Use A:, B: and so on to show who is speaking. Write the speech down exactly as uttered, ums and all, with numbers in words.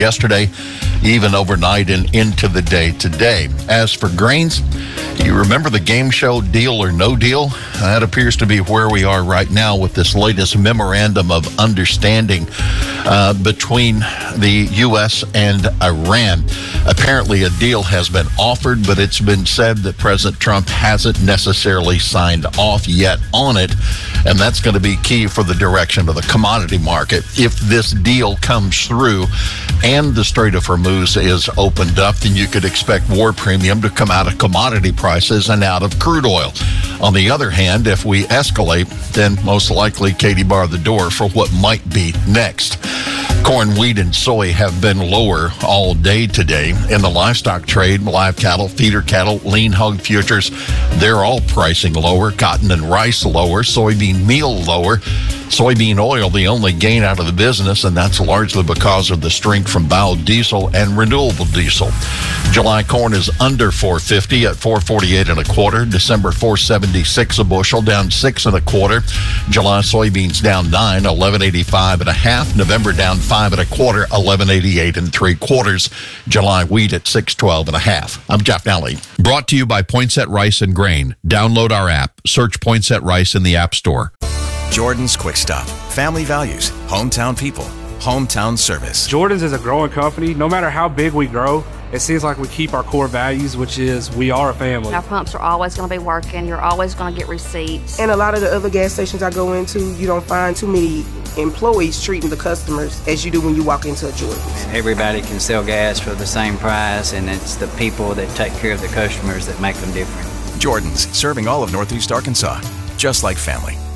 A: yesterday, even overnight and into the day today. As for grains, you remember the game show Deal or No Deal? That appears to be where we are right now with this latest memorandum of understanding uh, between the U S and Iran. Apparently a deal has been offered, but it's been said that President Trump hasn't necessarily signed off yet on it, and that's going to be key for the direction of the commodity market. If this deal comes through and the Strait of Hormuz is opened up, then you could expect war premium to come out of commodity prices and out of crude oil. On the other hand, if we escalate, then most likely Katie bar the door for what might be next. Corn, wheat, and soy have been lower all day today. In the livestock trade, live cattle, feeder cattle, lean hog futures, they're all pricing lower. Cotton and rice lower. Soybean meal lower. Soybean oil, the only gain out of the business, and that's largely because of the strength from biodiesel and renewable diesel. July corn is under four fifty at four forty-eight and a quarter. December four seventy-six a bushel, down six and a quarter. July soybeans down nine, eleven eighty-five and a half. November down five and a quarter, eleven eighty-eight and three quarters. July wheat at six twelve and a half. I'm Jeff Nally.
B: Brought to you by Poinsett Rice and Grain. Download our app. Search Poinsett Rice in the App Store.
C: Jordan's Quick Stop. Family values, hometown people, hometown service.
D: Jordan's is a growing company. No matter how big we grow, it seems like we keep our core values, which is we are a family.
E: Our pumps are always going to be working. You're always going to get receipts.
F: And a lot of the other gas stations I go into, you don't find too many employees treating the customers as you do when you walk into a Jordan's.
G: Everybody can sell gas for the same price, and it's the people that take care of the customers that make them different.
C: Jordan's, serving all of Northeast Arkansas, just like family.